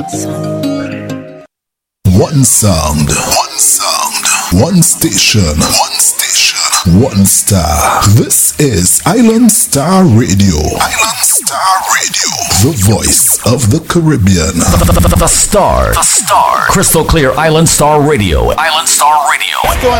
One sound, one station, one star. This is Island Star Radio. The voice of the Caribbean. The Star. Crystal clear Island Star Radio. What's going